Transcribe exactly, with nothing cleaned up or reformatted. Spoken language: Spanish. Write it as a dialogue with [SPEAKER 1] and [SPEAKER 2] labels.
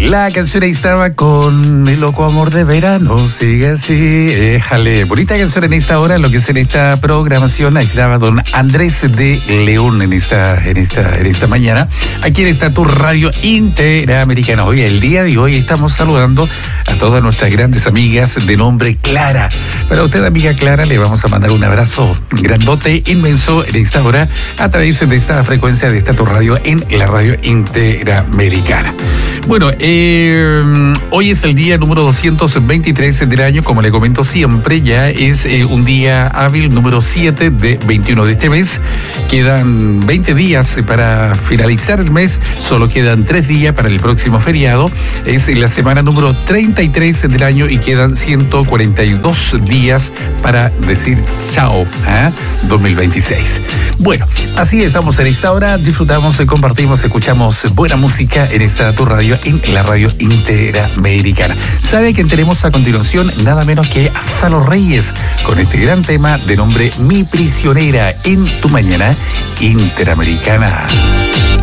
[SPEAKER 1] La canción ahí estaba con Mi loco amor de verano, sigue así, éjale. Bonita canción en esta hora, lo que es en esta programación. Ahí estaba don Andrés de León en esta, en esta, en esta mañana. Aquí está tu radio interamericana. Hoy, el día de hoy, estamos saludando a todas nuestras grandes amigas de nombre Clara. Para usted, amiga Clara, le vamos a mandar un abrazo grandote, inmenso en esta hora, a través de esta frecuencia de esta tu radio en la radio interamericana. Bueno, eh, hoy es el día número doscientos veintitrés del año, como le comento siempre, ya es eh, un día hábil número siete de veintiuno de este mes. Quedan veinte días para finalizar el mes, solo quedan tres días para el próximo feriado. Es la semana número treinta y tres del año y quedan ciento cuarenta y dos días para decir chao, ¿eh? dos mil veintiséis. Bueno, así estamos en esta hora, disfrutamos, compartimos, escuchamos buena música en esta tu radio, en la radio interamericana. ¿Sabe quién tenemos a continuación? Nada menos que a Salo Reyes, con este gran tema de nombre Mi Prisionera, en tu mañana interamericana.